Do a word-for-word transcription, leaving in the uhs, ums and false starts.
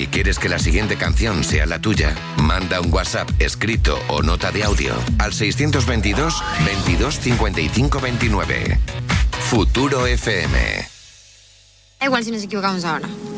y quieres que la siguiente canción sea la tuya, manda un WhatsApp escrito o nota de audio al seiscientos veintidós, veintidós, cincuenta y cinco veintinueve. Futuro F M. Da igual si nos equivocamos ahora.